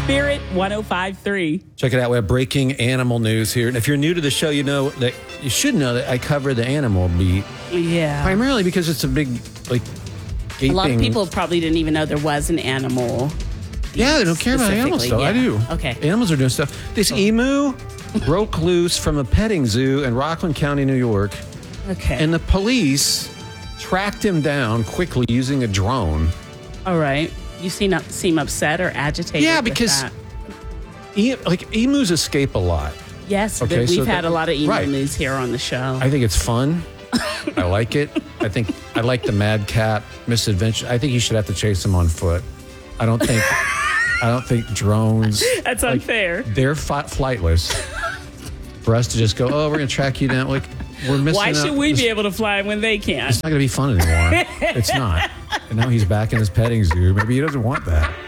Spirit 105.3. Check it out. We have breaking animal news here. And if you're new to the show, you should know that I cover the animal beat. Yeah. Primarily because it's a big, gaping. A lot of people probably didn't even know there was an animal. Yeah, they don't care about animals, though. Yeah. I do. Okay. Animals are doing stuff. This emu broke loose from a petting zoo in Rockland County, New York. Okay. And the police tracked him down quickly using a drone. All right. You seem upset or agitated. Yeah, with because that. Emus escape a lot. Yes, Okay, but so we've had a lot of emu right. news here on the show. I think it's fun. I like it. I like the madcap misadventure. I think you should have to chase them on foot. I don't think drones. That's unfair. They're flightless. For us to just go, we're going to track you down. We're missing Why should out. we be able to fly when they can't? It's not going to be fun anymore. It's not. And now he's back in his petting zoo. Maybe he doesn't want that.